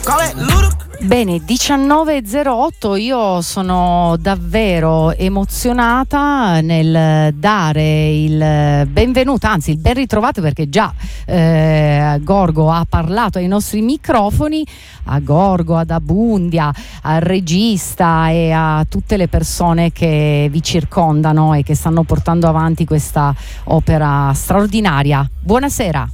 Bene, 19.08, io sono davvero emozionata nel dare il benvenuto, anzi il ben ritrovato, perché già Gorgo ha parlato ai nostri microfoni, a Gorgo, ad Abundia, al regista e a tutte le persone che vi circondano e che stanno portando avanti questa opera straordinaria. Buonasera.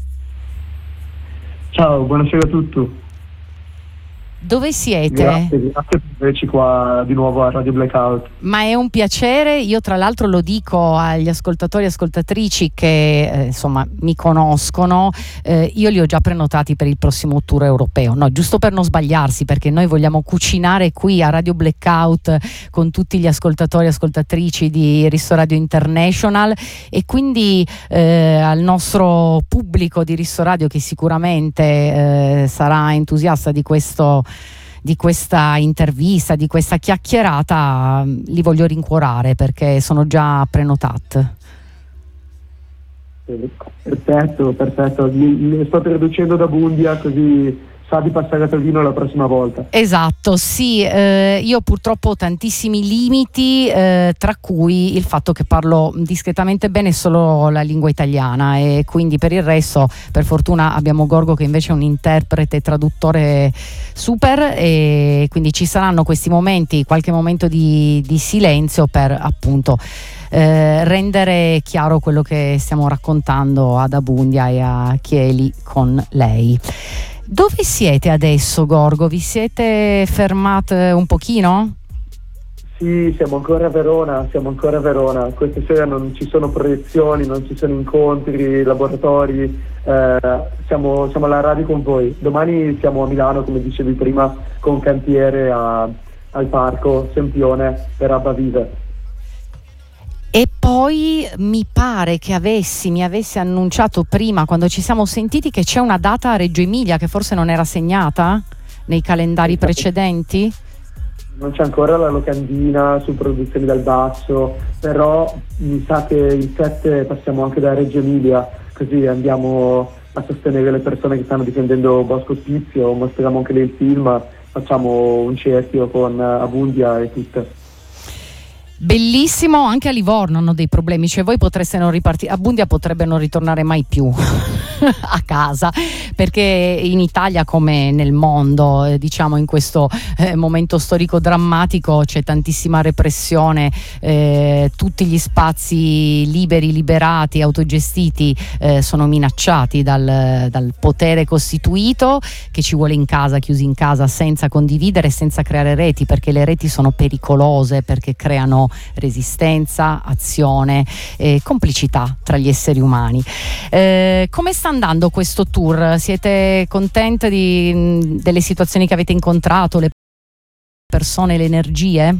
Ciao, buonasera a tutti. Dove siete? Grazie per averci qua di nuovo a Radio Blackout. Ma è un piacere, io tra l'altro lo dico agli ascoltatori e ascoltatrici che insomma mi conoscono, io li ho già prenotati per il prossimo tour europeo, no, giusto per non sbagliarsi, perché noi vogliamo cucinare qui a Radio Blackout con tutti gli ascoltatori e ascoltatrici di Risto Radio International, e quindi al nostro pubblico di Risto Radio, che sicuramente sarà entusiasta di questa intervista, di questa chiacchierata, li voglio rincuorare perché sono già prenotati. Perfetto. Mi sto traducendo da Bundia, così sa di passare a Torino la prossima volta. Esatto, sì, io purtroppo ho tantissimi limiti, tra cui il fatto che parlo discretamente bene solo la lingua italiana, e quindi per il resto, per fortuna, abbiamo Gorgo che invece è un interprete e traduttore super, e quindi ci saranno questi momenti, qualche momento di silenzio per appunto rendere chiaro quello che stiamo raccontando ad Abundia e a chi è lì con lei. Dove siete adesso, Gorgo? Vi siete fermati un pochino? Sì, siamo ancora a Verona. Questa sera non ci sono proiezioni, non ci sono incontri, laboratori, siamo alla radio con voi. Domani siamo a Milano, come dicevi prima, con cantiere al parco Sempione per Abba Vive. E poi mi pare che mi avessi annunciato prima, quando ci siamo sentiti, che c'è una data a Reggio Emilia che forse non era segnata nei calendari precedenti. Non c'è ancora la locandina su Produzioni dal Basso, però mi sa che il 7 passiamo anche da Reggio Emilia, così andiamo a sostenere le persone che stanno difendendo Bosco Ospizio, mostriamo anche del film, facciamo un cerchio con Abundia e tutte. Bellissimo, anche a Livorno hanno dei problemi, cioè voi potreste non ripartire, a Bundia potrebbe non ritornare mai più a casa, perché in Italia come nel mondo, diciamo in questo momento storico drammatico, c'è tantissima repressione, tutti gli spazi liberi, liberati, autogestiti sono minacciati dal potere costituito, che ci vuole in casa, chiusi in casa, senza condividere, senza creare reti, perché le reti sono pericolose, perché creano resistenza, azione e complicità tra gli esseri umani. Come sta andando questo tour? Siete contenti delle situazioni che avete incontrato, le persone, le energie?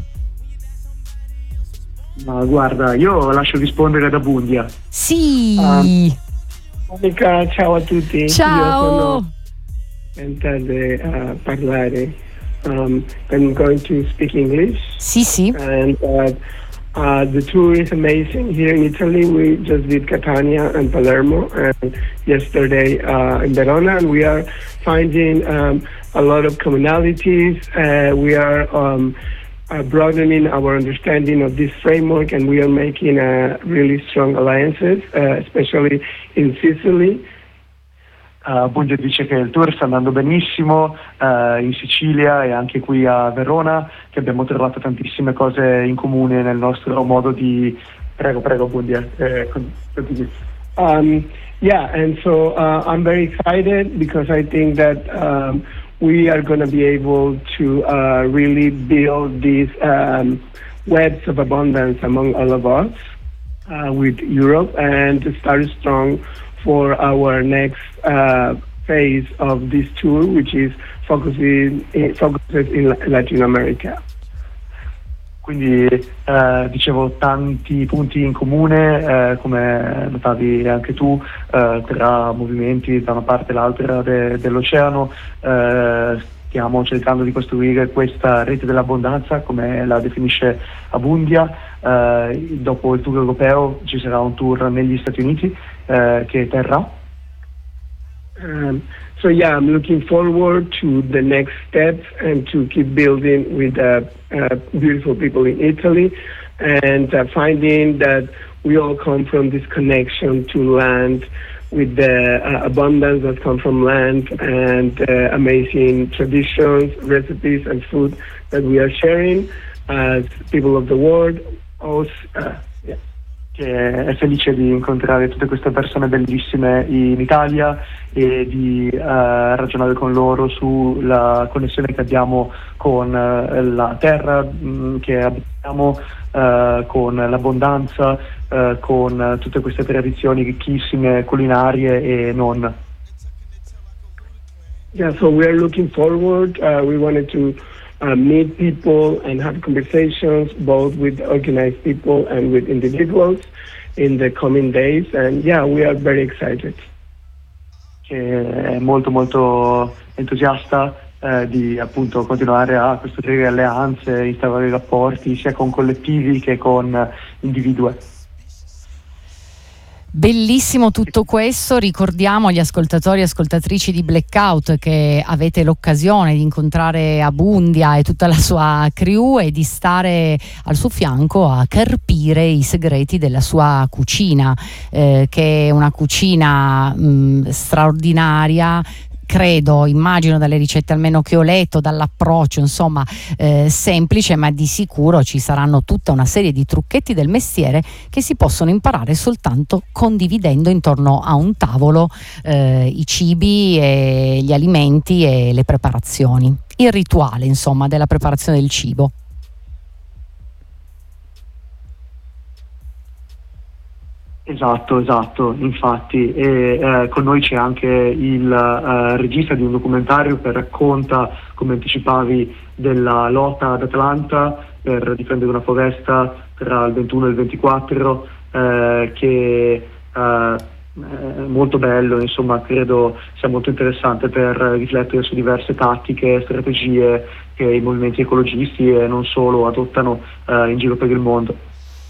Ma guarda, io lascio rispondere ad Abundia. Sì. Monica, ciao a tutti. Ciao. Io sono contenta di parlare. I'm going to speak English. Sì. And the tour is amazing. Here in Italy, we just did Catania and Palermo, and yesterday in Verona, and we are finding a lot of commonalities. We are broadening our understanding of this framework, and we are making really strong alliances, especially in Sicily. Bungia dice che il tour sta andando benissimo in Sicilia e anche qui a Verona, che abbiamo trovato tantissime cose in comune nel nostro modo di... Prego Bungia, continui. Yeah, and so I'm very excited because I think that we are going to be able to really build these webs of abundance among all of us with Europe, and to start strong for our next phase of this tour, which is focuses in Latin America. Quindi dicevo, tanti punti in comune, come notavi anche tu, tra movimenti da una parte e l'altra dell'oceano. Stiamo cercando di costruire questa rete dell'abbondanza, come la definisce Abundia. Dopo il tour europeo ci sarà un tour negli Stati Uniti che terrà. So yeah, I'm looking forward to the next steps and to keep building with beautiful people in Italy, and finding that we all come from this connection to land, with the abundance that comes from land, and amazing traditions, recipes, and food that we are sharing as people of the world. Che è felice di incontrare tutte queste persone bellissime in Italia e di ragionare con loro sulla connessione che abbiamo con la terra che abitiamo, con l'abbondanza, con tutte queste tradizioni ricchissime, culinarie e non. Yeah, so we are looking forward. We wanted to meet people and have conversations both with organized people and with individuals in the coming days, and yeah, we are very excited. È molto molto entusiasta di appunto continuare a costruire alleanze, instaurare rapporti sia con collettivi che con individui. Bellissimo tutto questo. Ricordiamo agli ascoltatori e ascoltatrici di Blackout che avete l'occasione di incontrare Abundia e tutta la sua crew e di stare al suo fianco a carpire i segreti della sua cucina, che è una cucina straordinaria. Credo, immagino dalle ricette almeno che ho letto, dall'approccio insomma semplice, ma di sicuro ci saranno tutta una serie di trucchetti del mestiere che si possono imparare soltanto condividendo intorno a un tavolo i cibi e gli alimenti e le preparazioni, il rituale insomma della preparazione del cibo. Esatto, infatti, e con noi c'è anche il regista di un documentario che racconta, come anticipavi, della lotta ad Atlanta per difendere una foresta tra il 21 e il 24, che è molto bello, insomma credo sia molto interessante per riflettere su diverse tattiche, strategie che i movimenti ecologisti e non solo adottano in giro per il mondo.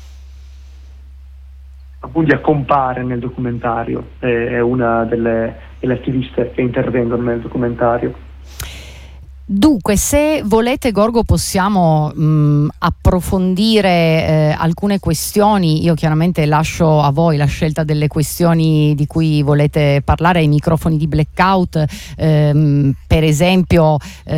Abundia compare nel documentario, è una delle attiviste che intervengono nel documentario. Dunque, se volete, Gorgo, possiamo approfondire alcune questioni. Io chiaramente lascio a voi la scelta delle questioni di cui volete parlare ai microfoni di Blackout, per esempio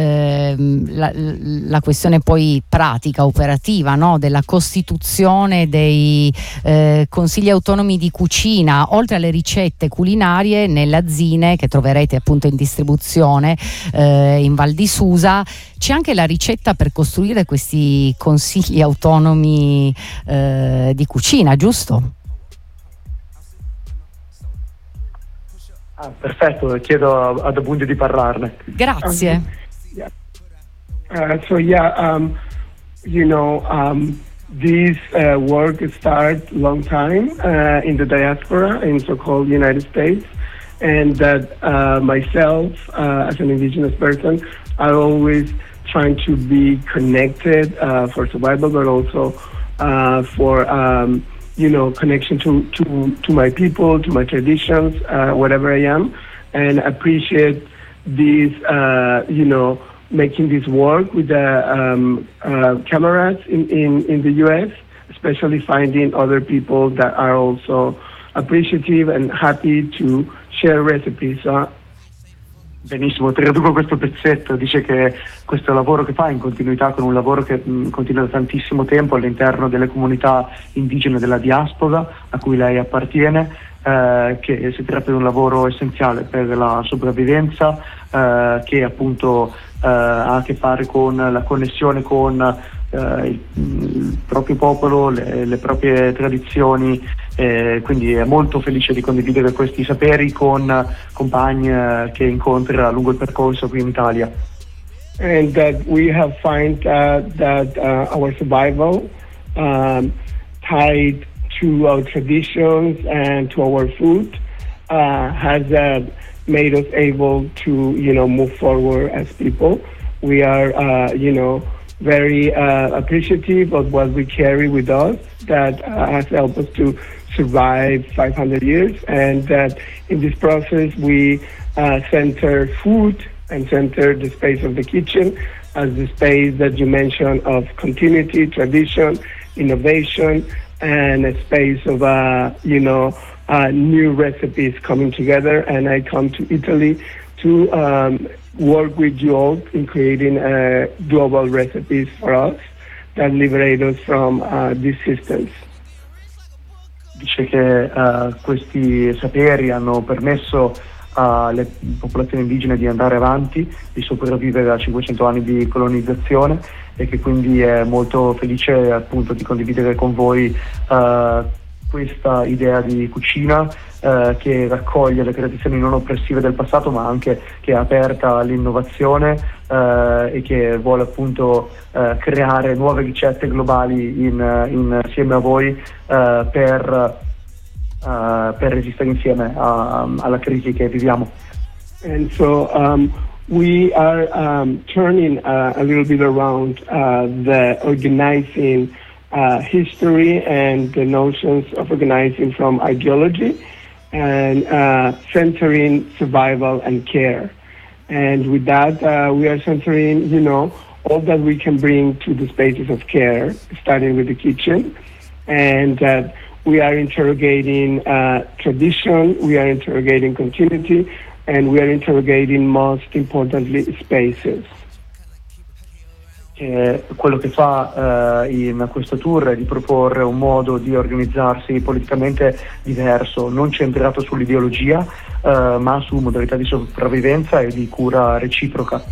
la questione poi pratica, operativa, no? Della costituzione dei consigli autonomi di cucina, oltre alle ricette culinarie nella Zine che troverete appunto in distribuzione in Val di Susa. C'è anche la ricetta per costruire questi consigli autonomi di cucina, giusto? Perfetto, chiedo ad Abundia di parlarne. Grazie. This work started long time in the diaspora in so-called United States, and that myself as an indigenous person, I always trying to be connected for survival, but also for connection to my people, to my traditions, whatever I am, and appreciate this, making this work with the cameras in the U.S., especially finding other people that are also appreciative and happy to share recipes. Benissimo, traduco questo pezzetto. Dice che questo lavoro che fa è in continuità con un lavoro che continua da tantissimo tempo all'interno delle comunità indigene della diaspora a cui lei appartiene, che si tratta di un lavoro essenziale per la sopravvivenza, che appunto ha a che fare con la connessione con il proprio popolo, le proprie tradizioni, quindi è molto felice di condividere questi saperi con compagni che incontra lungo il percorso qui in Italia. And that we have find that our survival tied to our traditions and to our food has made us able to move forward as people. We are very appreciative of what we carry with us that has helped us to survive 500 years, and that in this process we center food and center the space of the kitchen as the space that you mentioned of continuity, tradition, innovation, and a space of new recipes coming together. And I come to Italy to work with you all in creating global recipes for us that liberate us from these systems. Dice che questi saperi hanno permesso alle popolazioni indigene di andare avanti, di sopravvivere a 500 anni di colonizzazione, e che quindi è molto felice appunto di condividere con voi questa idea di cucina che raccoglie le tradizioni non oppressive del passato, ma anche che è aperta all'innovazione e che vuole appunto creare nuove ricette globali insieme a voi per resistere insieme alla crisi che viviamo. And so we are turning a little bit around the organizing history and the notions of organizing from ideology, and centering survival and care. And with that, we are centering, all that we can bring to the spaces of care, starting with the kitchen, and that we are interrogating tradition, we are interrogating continuity, and we are interrogating, most importantly, spaces. Quello che fa in questo tour è di proporre un modo di organizzarsi politicamente diverso, non centrato sull'ideologia, ma su modalità di sopravvivenza e di cura reciproca.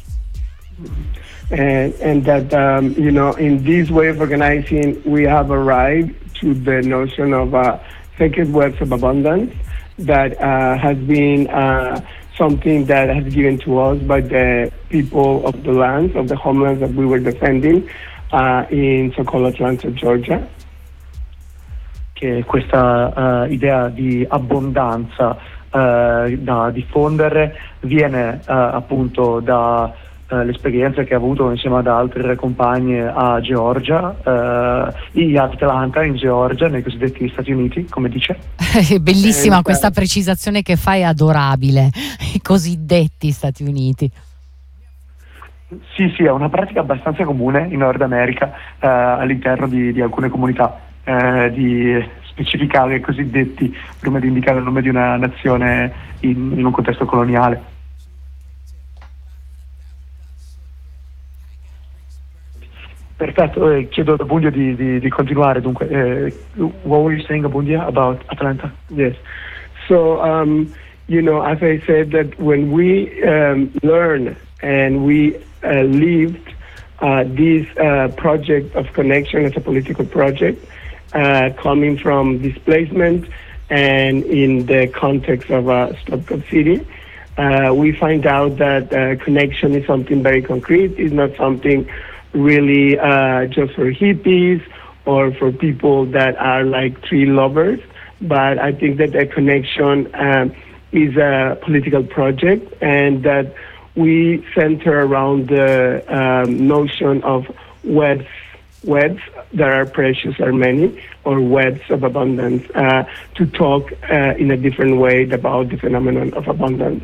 And that, in this way of organizing, we have arrived to the notion of sacred webs of abundance that has been something that has given to us by the people of the lands, of the homelands that we were defending in so-called Atlanta, Georgia. Che questa idea di abbondanza da diffondere viene appunto da l'esperienza che ha avuto insieme ad altre compagne a Georgia, in Atlanta, in Georgia, nei cosiddetti Stati Uniti, come dice. Bellissima questa precisazione che fai, adorabile, i cosiddetti Stati Uniti. Sì, è una pratica abbastanza comune in Nord America all'interno di alcune comunità, di specificare i cosiddetti prima di indicare il nome di una nazione in un contesto coloniale. Perfetto, chiedo a Bundia di continuare. Dunque, what were you saying, Bundia, about Atlanta? Yes. So, as I said, that when we learn and we lived this project of connection as a political project, coming from displacement and in the context of Stopkov City, we find out that connection is something very concrete. It's not something really just for hippies or for people that are like tree lovers, but I think that the connection is a political project, and that we center around the notion of webs that are precious, are many, or webs of abundance, to talk in a different way about the phenomenon of abundance.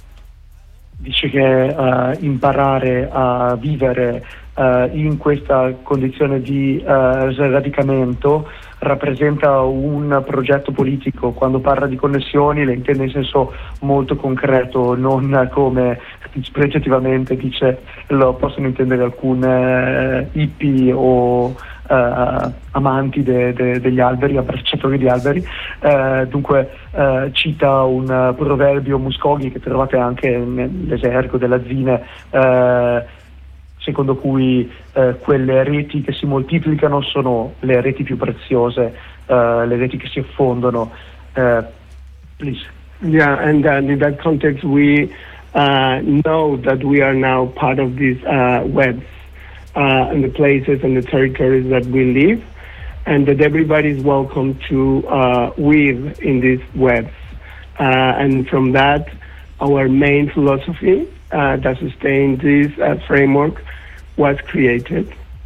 Dice che imparare a vivere in questa condizione di sradicamento rappresenta un progetto politico. Quando parla di connessioni le intende in senso molto concreto, non come dispregiativamente dice lo possono intendere alcune hippie o amanti degli alberi, abbracciatori di alberi. Dunque cita un proverbio Muskogee che trovate anche nell'esergo della Zine, secondo cui quelle reti che si moltiplicano sono le reti più preziose, le reti che si affondono. Please. Yeah, and in that context we know that we are now part of these webs in the places and the territories that we live, and that everybody is welcome to weave in these webs. And from that, our main philosophy that sustains this framework was created.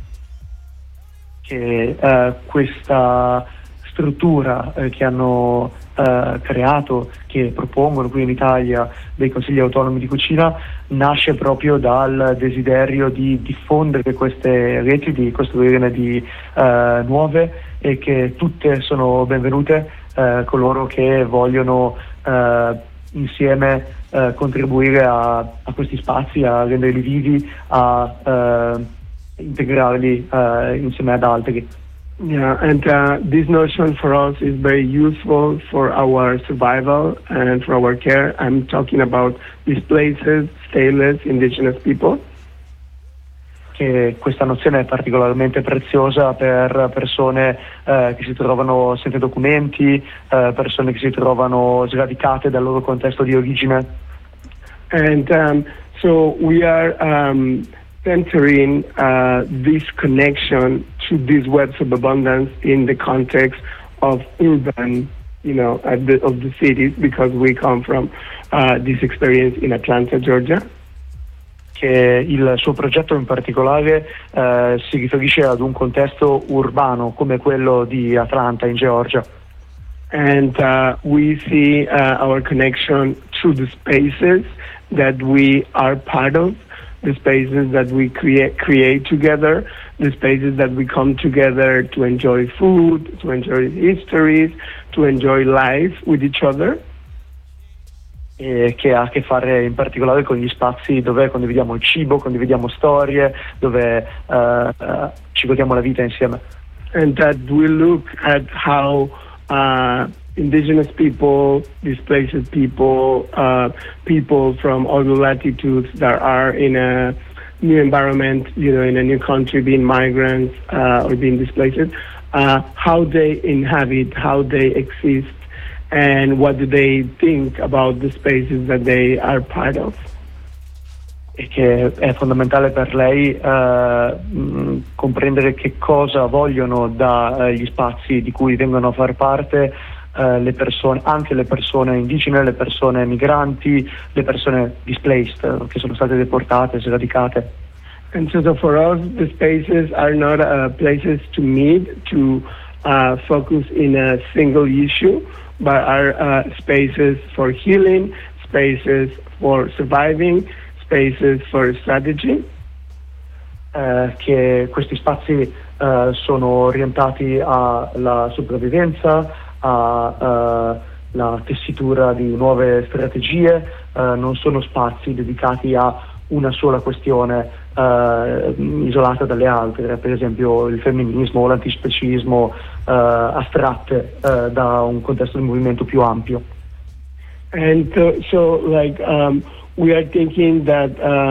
Che questa struttura che hanno creato, che propongono qui in Italia dei consigli autonomi di cucina, nasce proprio dal desiderio di diffondere queste reti, di costruirne di nuove, e che tutte sono benvenute, coloro che vogliono insieme contribuire a questi spazi, a renderli vivi, a integrarli insieme ad altri. Yeah, and this notion for us is very useful for our survival and for our care. I'm talking about displaced, stateless, indigenous people. Che questa nozione è particolarmente preziosa per persone che si trovano senza documenti, persone che si trovano sradicate dal loro contesto di origine. And so we are centering this connection to these webs of abundance in the context of urban, of the cities, because we come from this experience in Atlanta, Georgia. Che il suo progetto in particolare si riferisce ad un contesto urbano come quello di Atlanta in Georgia. And we see our connection through the spaces that we are part of, the spaces that we create together, the spaces that we come together to enjoy food, to enjoy histories, to enjoy life with each other. E che ha a che fare in particolare con gli spazi dove condividiamo il cibo, condividiamo storie, dove ci godiamo la vita insieme. And that we look at how indigenous people, displaced people, people from all the latitudes that are in a new environment, in a new country, being migrants or being displaced, how they inhabit, how they exist, and what do they think about the spaces that they are part of. E che è fondamentale per lei comprendere che cosa vogliono dagli spazi di cui vengono a far parte le persone, anche le persone indigene, le persone migranti, le persone displaced, che sono state deportate, sradicate. And so for us, the spaces are not places to meet, to focus in a single issue, but are spaces for healing, spaces for surviving, spaces for strategy. Che questi spazi sono orientati alla sopravvivenza, alla tessitura di nuove strategie, non sono spazi dedicati a una sola questione isolata dalle altre, per esempio il femminismo o l'antispecismo, astratte da un contesto di movimento più ampio. And so we are thinking that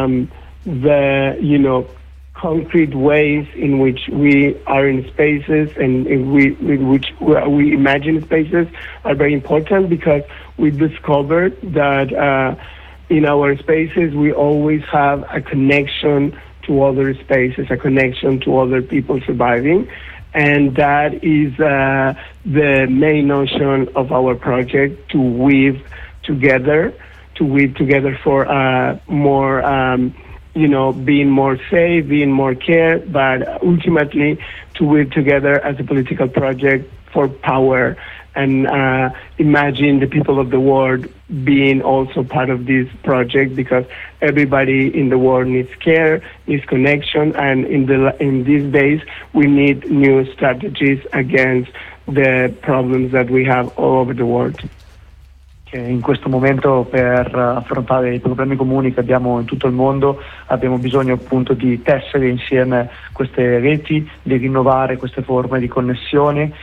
the concrete ways in which we are in spaces and in which we imagine spaces are very important, because we discovered that in our spaces we always have a connection to other spaces, a connection to other people surviving, and that is the main notion of our project, to weave together for more being more safe, being more care, but ultimately to work together as a political project for power, and imagine the people of the world being also part of this project, because everybody in the world needs care, needs connection, and in these days we need new strategies against the problems that we have all over the world. Che in questo momento, per affrontare i problemi comuni che abbiamo in tutto il mondo, abbiamo bisogno appunto di tessere insieme queste reti, di rinnovare queste forme di connessione,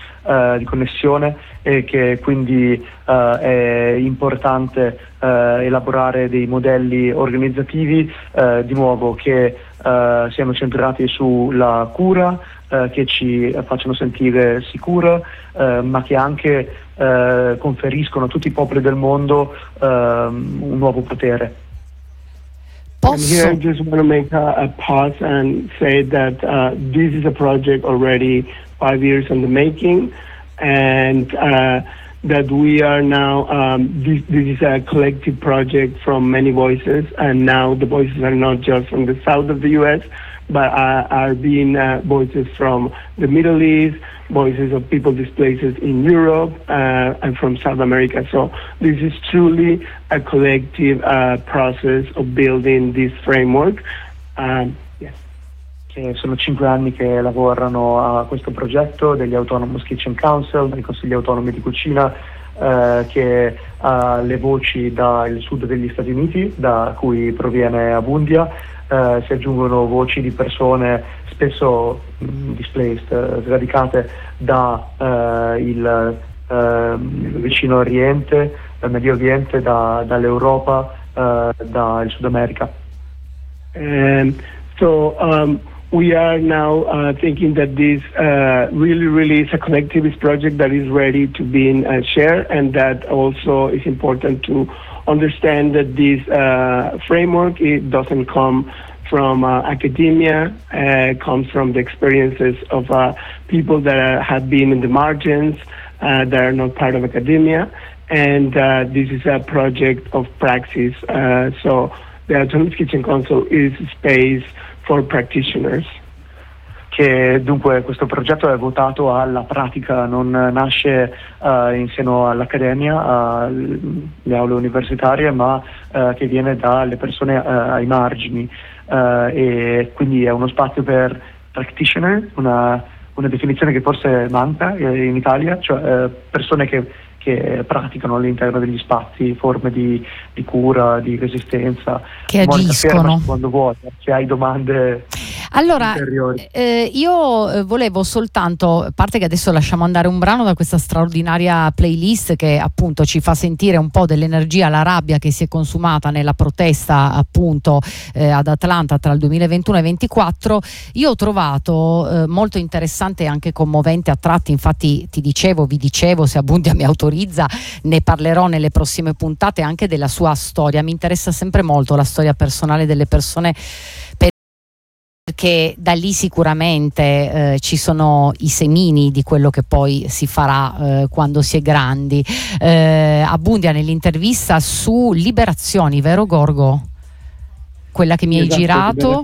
e che quindi è importante elaborare dei modelli organizzativi di nuovo che siano centrati sulla cura, che ci facciano sentire sicura, ma che anche conferiscono a tutti i popoli del mondo un nuovo potere. And here I just want to make a pause and say that this is a project already 5 years in the making, and that we are now, this is a collective project from many voices, and now the voices are not just from the south of the U.S., but are being voices from the Middle East, voices of people displaced in Europe, and from South America. So this is truly a collective process of building this framework. Yes. Che sono 5 anni che lavorano a questo progetto degli Autonomous Kitchen Council, dei consigli autonomi di cucina, che ha le voci dal sud degli Stati Uniti, da cui proviene Abundia. Si aggiungono voci di persone spesso displaced, sradicate da il vicino Oriente, dal Medio Oriente, dall'Europa, dal Sud America. We are now thinking that this really is a collectivist project that is ready to be shared, and that also is important to understand that this framework, it doesn't come from academia, comes from the experiences of people that have been in the margins, that are not part of academia, and this is a project of praxis. So the Autonomous Kitchen Council is a space for practitioners. Che dunque questo progetto è votato alla pratica, non nasce in seno all'accademia, alle aule universitarie, ma che viene dalle persone ai margini, e quindi è uno spazio per practitioner, una definizione che forse manca in Italia, cioè persone che praticano all'interno degli spazi forme di cura, di resistenza, che agiscono quando vuoi, se hai domande. Allora, io volevo soltanto, a parte che adesso lasciamo andare un brano da questa straordinaria playlist che appunto ci fa sentire un po' dell'energia, la rabbia che si è consumata nella protesta appunto ad Atlanta tra il 2021 e 2024, io ho trovato molto interessante e anche commovente a tratti, infatti vi dicevo, se Abundia mi autorizza ne parlerò nelle prossime puntate anche della sua storia. Mi interessa sempre molto la storia personale delle persone, perché da lì sicuramente ci sono i semini di quello che poi si farà quando si è grandi. Abundia nell'intervista su Liberazioni, vero Gorgo? Quella che mi hai girato?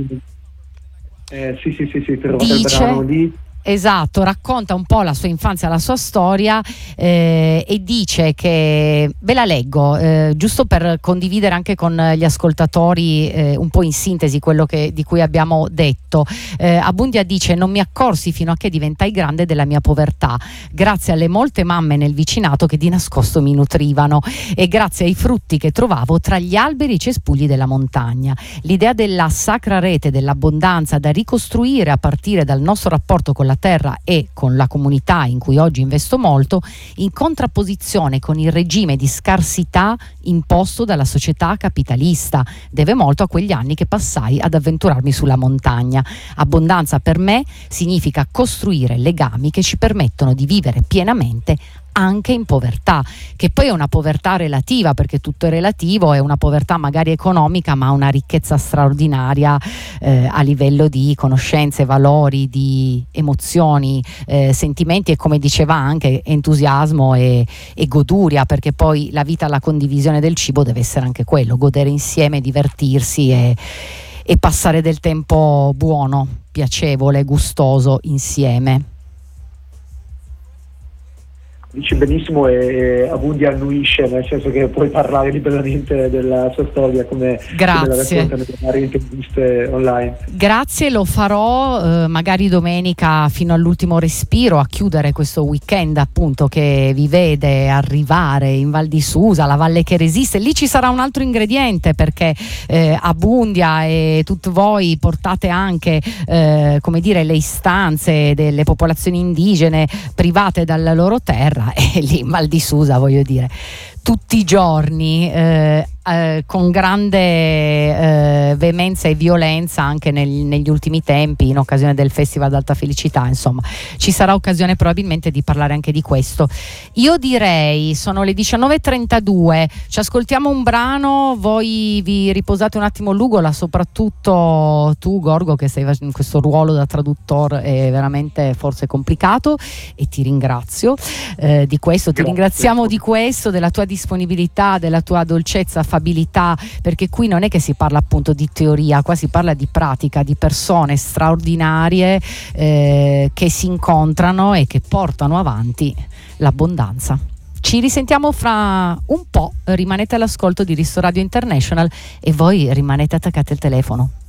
Sì, trovate il brano lì. Esatto, racconta un po' la sua infanzia, la sua storia, e dice che, ve la leggo, giusto per condividere anche con gli ascoltatori un po' in sintesi quello di cui abbiamo detto. Abundia dice: non mi accorsi fino a che diventai grande della mia povertà, grazie alle molte mamme nel vicinato che di nascosto mi nutrivano e grazie ai frutti che trovavo tra gli alberi e i cespugli della montagna. L'idea della sacra rete dell'abbondanza da ricostruire a partire dal nostro rapporto con la terra e con la comunità in cui oggi investo molto, in contrapposizione con il regime di scarsità imposto dalla società capitalista, deve molto a quegli anni che passai ad avventurarmi sulla montagna. Abbondanza per me significa costruire legami che ci permettono di vivere pienamente anche in povertà, che poi è una povertà relativa, perché tutto è relativo, è una povertà magari economica, ma una ricchezza straordinaria a livello di conoscenze, valori, di emozioni, sentimenti e, come diceva anche, entusiasmo e goduria, perché poi la vita alla condivisione del cibo deve essere anche quello, godere insieme, divertirsi e passare del tempo buono, piacevole, gustoso insieme. Dici benissimo, e Abundia annuisce, nel senso che puoi parlare liberamente della sua storia come la raccontano le varie interviste online. Grazie, lo farò magari domenica fino all'ultimo respiro, a chiudere questo weekend appunto che vi vede arrivare in Val di Susa, la valle che resiste. Lì ci sarà un altro ingrediente, perché Abundia e tutti voi portate anche come dire, le istanze delle popolazioni indigene private dalla loro terra, e lì in Val di Susa, voglio dire, tutti i giorni con grande veemenza e violenza anche negli ultimi tempi, in occasione del Festival d'Alta Felicità. Insomma, ci sarà occasione probabilmente di parlare anche di questo. Io direi, sono le 19:32, ci ascoltiamo un brano, voi vi riposate un attimo l'ugola, soprattutto tu Gorgo, che sei in questo ruolo da traduttore, è veramente forse complicato, e ti ringrazio di questo. Ti ringraziamo di questo, della tua disponibilità, della tua dolcezza, affabilità, perché qui non è che si parla appunto di teoria, qua si parla di pratica, di persone straordinarie che si incontrano e che portano avanti l'abbondanza. Ci risentiamo fra un po', rimanete all'ascolto di Risto Radio International e voi rimanete attaccati al telefono.